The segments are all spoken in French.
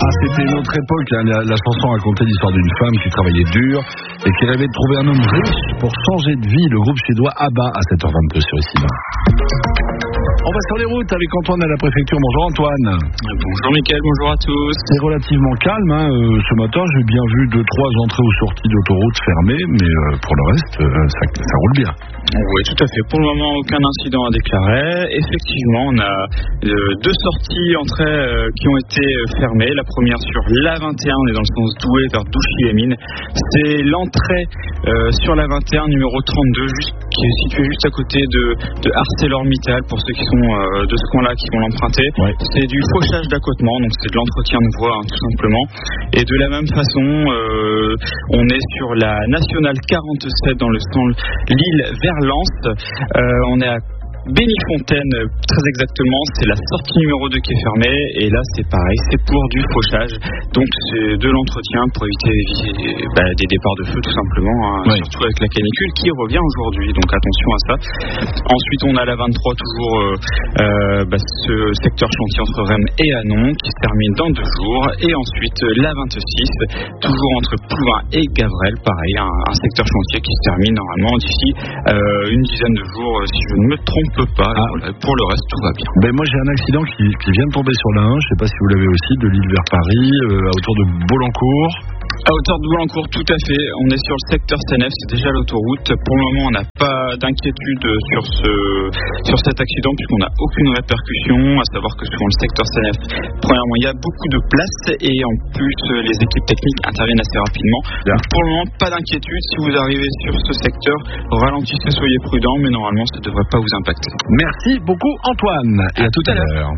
Ah, c'était une autre époque, hein. La chanson racontait l'histoire d'une femme qui travaillait dur et qui rêvait de trouver un homme riche pour changer de vie. Le groupe suédois ABBA à 7h22 sur ici. On va sur les routes avec Antoine à la préfecture. Bonjour Antoine. Bonjour Mickaël, bonjour à tous. C'est relativement calme, hein. Ce matin j'ai bien vu 2-3 entrées ou sorties d'autoroute fermées, mais pour le reste ça roule bien. Oui, tout à fait. Pour le moment, aucun incident à déclarer. Effectivement, on a deux sorties entrées qui ont été fermées. La première sur l'A21, on est dans le sens Douai vers Douchy-les-Mines. C'est l'entrée sur l'A21 numéro 32, qui est située juste à côté de ArcelorMittal, pour ceux qui sont de ce coin-là, qui vont l'emprunter. Ouais. C'est du fauchage d'accotement, donc c'est de l'entretien de voie, hein, tout simplement. Et de la même façon, on est sur la Nationale 47 dans le sens Lille vers Lens. On est à Bénifontaine, très exactement, c'est la sortie numéro 2 qui est fermée, et là c'est pareil, c'est pour du fauchage, donc c'est de l'entretien pour éviter des départs de feu tout simplement, hein, ouais. Surtout avec la canicule qui revient aujourd'hui, donc attention à ça. Ensuite on a la 23 toujours, ce secteur chantier entre Rennes et Anon qui se termine dans 2 jours, et ensuite la 26 toujours entre Plouvin et Gavrel, pareil, un secteur chantier qui se termine normalement d'ici une dizaine de jours, si je ne me trompe pas. Pour le reste tout va bien. Moi j'ai un accident qui vient de tomber sur la 1, je ne sais pas si vous l'avez aussi, de Lille vers Paris, à hauteur de Bolancourt. À hauteur de Bolancourt, tout à fait. On est sur le secteur CNF, c'est déjà l'autoroute. Pour le moment, on n'a pas d'inquiétude sur cet accident puisqu'on n'a aucune répercussion. À savoir que sur le secteur CNF, premièrement, il y a beaucoup de place et en plus, les équipes techniques interviennent assez rapidement. Donc, pour le moment, pas d'inquiétude. Si vous arrivez sur ce secteur, ralentissez, soyez prudents, mais normalement, ça ne devrait pas vous impacter. Merci beaucoup Antoine. Et à tout à l'heure.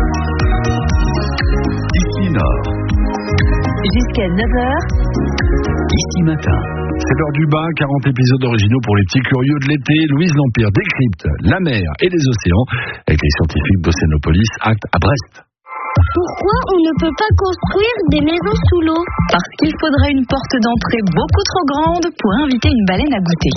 Ici Nord. Jusqu'à 9h. Ici Matin. C'est l'heure du bain, 40 épisodes originaux pour les petits curieux de l'été. Louise Lampire décrypte la mer et les océans avec les scientifiques d'Océanopolis Act à Brest. Pourquoi on ne peut pas construire des maisons sous l'eau? Parce qu'il faudrait une porte d'entrée beaucoup trop grande pour inviter une baleine à goûter.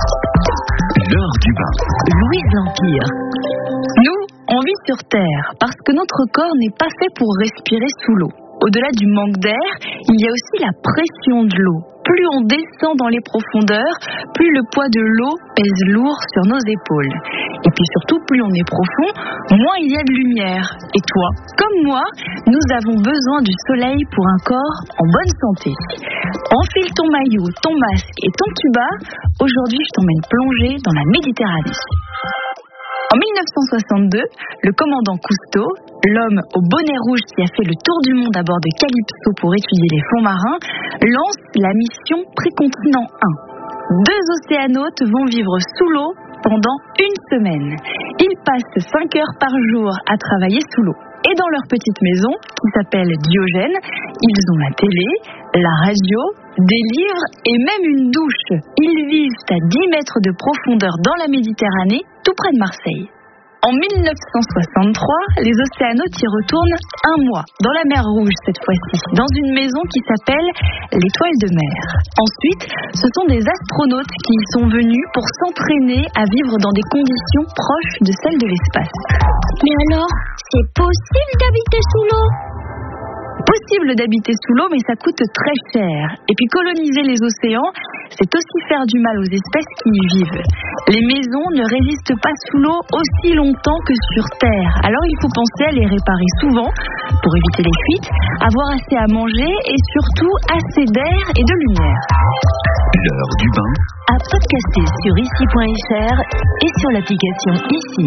L'heure du bain. Louise Lampire. Nous, on vit sur Terre parce que notre corps n'est pas fait pour respirer sous l'eau. Au-delà du manque d'air, il y a aussi la pression de l'eau. Plus on descend dans les profondeurs, plus le poids de l'eau pèse lourd sur nos épaules. Et puis surtout, plus on est profond, moins il y a de lumière. Et toi, comme moi, nous avons besoin du soleil pour un corps en bonne santé. Enfile ton maillot, ton masque et ton tuba. Aujourd'hui, je t'emmène plonger dans la Méditerranée. En 1962, le commandant Cousteau, l'homme au bonnet rouge qui a fait le tour du monde à bord de Calypso pour étudier les fonds marins, lance la mission Précontinent 1. 2 océanautes vont vivre sous l'eau pendant une semaine. Ils passent 5 heures par jour à travailler sous l'eau. Et dans leur petite maison, qui s'appelle Diogène, ils ont la télé, la radio, des livres et même une douche. Ils vivent à 10 mètres de profondeur dans la Méditerranée, tout près de Marseille. En 1963, les océanautes y retournent 1 mois, dans la mer Rouge cette fois-ci, dans une maison qui s'appelle l'Étoile de mer. Ensuite, ce sont des astronautes qui y sont venus pour s'entraîner à vivre dans des conditions proches de celles de l'espace. Mais alors, c'est possible d'habiter sous l'eau ? Possible d'habiter sous l'eau, mais ça coûte très cher. Et puis coloniser les océans, c'est aussi faire du mal aux espèces qui y vivent. Les maisons ne résistent pas sous l'eau aussi longtemps que sur Terre. Alors il faut penser à les réparer souvent pour éviter les fuites, avoir assez à manger et surtout assez d'air et de lumière. L'heure du bain. À podcaster sur ici.fr et sur l'application Ici.